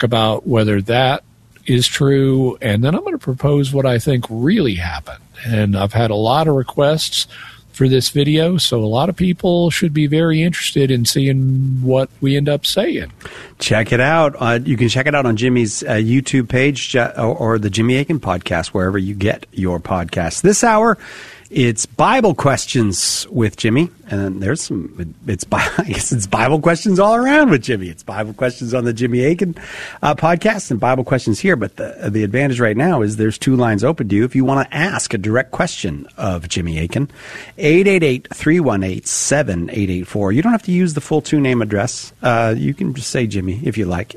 about whether that is true, and then I'm going to propose what I think really happened. And I've had a lot of requests for this video, so a lot of people should be very interested in seeing what we end up saying. Check it out. You can check it out on Jimmy's YouTube page or the Jimmy Akin podcast, wherever you get your podcasts. This hour, it's Bible questions with Jimmy, and there's some. I guess it's Bible questions all around with Jimmy. It's Bible questions on the Jimmy Akin podcast and Bible questions here. But the advantage right now is there's two lines open to you if you want to ask a direct question of Jimmy Akin. 888-318-7884. You don't have to use the full two-name address. You can just say Jimmy if you like.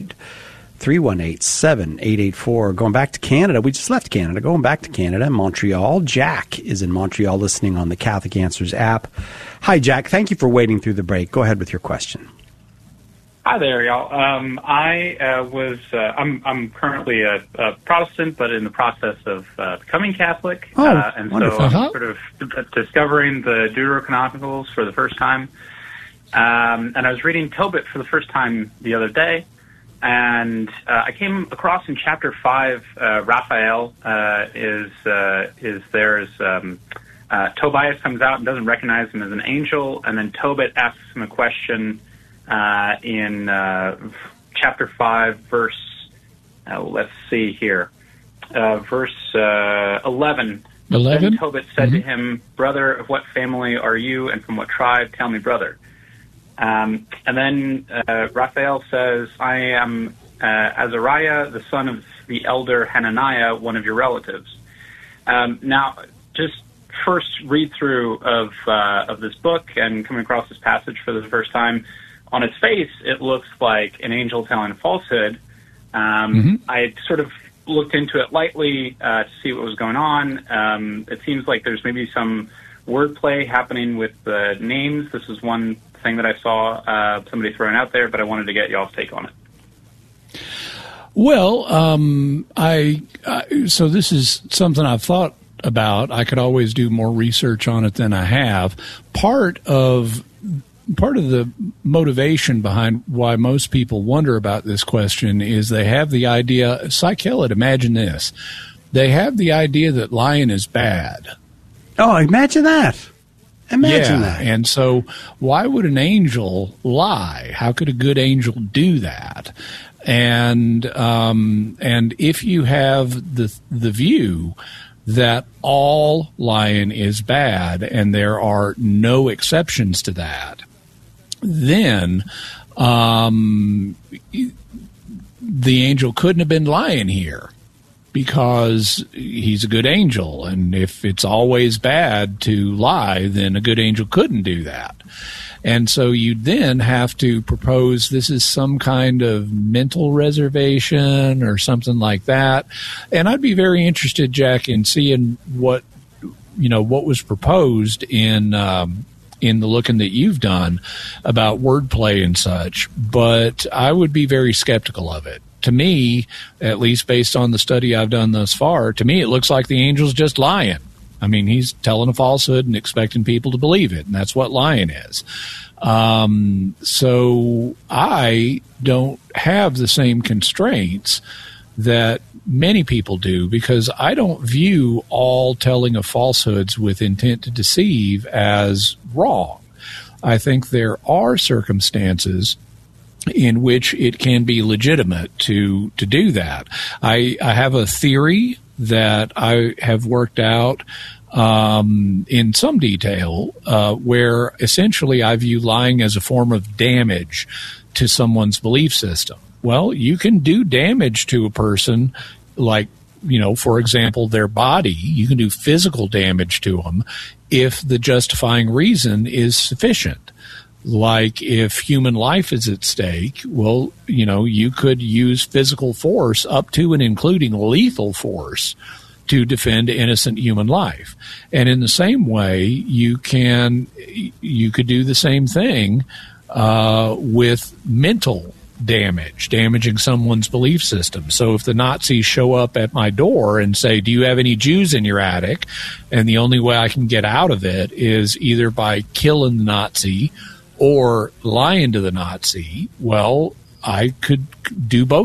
888-318-7884. Going back to Canada. We just left Canada. Going back to Canada, Montreal. Jack is in Montreal listening on the Catholic Answers app. Hi, Jack. Thank you for waiting through the break. Go ahead with your question. Hi there, y'all. I'm currently a Protestant, but in the process of becoming Catholic. And wonderful. So I'm sort of discovering the Deuterocanonicals for the first time. And I was reading Tobit for the first time the other day. And I came across in chapter 5, Raphael is there as Tobias comes out and doesn't recognize him as an angel, and then Tobit asks him a question in chapter 5, verse. Let's see here, verse 11. 11. Then Tobit said to him, "Brother, of what family are you, and from what tribe? Tell me, brother." And then Raphael says, "I am Azariah, the son of the elder Hananiah, one of your relatives." Now, just first read through of this book and coming across this passage for the first time, on its face, it looks like an angel telling a falsehood. I sort of looked into it lightly to see what was going on. It seems like there's maybe some wordplay happening with the names. This is one thing that I saw somebody throwing out there, but I wanted to get y'all's take on it. Well, so this is something I've thought about. I could always do more research on it than I have. Part of the motivation behind why most people wonder about this question is they have the idea, Psych Hillett, imagine this. They have the idea that lying is bad. Oh, imagine that. Imagine that. And so why would an angel lie? How could a good angel do that? And if you have the view that all lying is bad and there are no exceptions to that, then the angel couldn't have been lying here, because he's a good angel, and if it's always bad to lie, then a good angel couldn't do that. And so you then have to propose this is some kind of mental reservation or something like that. And I'd be very interested, Jack, in seeing what was proposed in the looking that you've done about wordplay and such, but I would be very skeptical of it. To me, at least based on the study I've done thus far, to me it looks like the angel's just lying. I mean, he's telling a falsehood and expecting people to believe it, and that's what lying is. So I don't have the same constraints that many people do, because I don't view all telling of falsehoods with intent to deceive as wrong. I think there are circumstances in which it can be legitimate to do that. I have a theory that I have worked out in some detail where essentially I view lying as a form of damage to someone's belief system. Well, you can do damage to a person, like, for example, their body. You can do physical damage to them if the justifying reason is sufficient. Like if human life is at stake, well, you could use physical force up to and including lethal force to defend innocent human life. And in the same way, you could do the same thing with mental damage, damaging someone's belief system. So if the Nazis show up at my door and say, "Do you have any Jews in your attic?" and the only way I can get out of it is either by killing the Nazi or lying to the Nazi, well, I could do both